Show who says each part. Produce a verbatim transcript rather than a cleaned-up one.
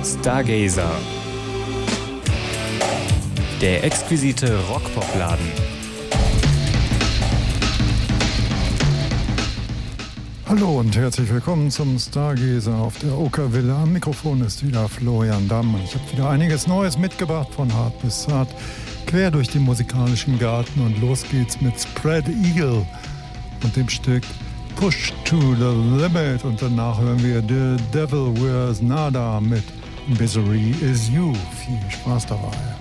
Speaker 1: Stargazer. Der exquisite Rockpopladen.
Speaker 2: Hallo und herzlich willkommen zum Stargazer auf der Okerville. Am Mikrofon ist wieder Florian Damm und ich habe wieder einiges Neues mitgebracht, von hart bis zart, quer durch den musikalischen Garten, und los geht's mit Spread Eagle und dem Stück Push to the Limit, und danach hören wir The Devil Wears Nada mit Misery Is You. Viel Spaß dabei.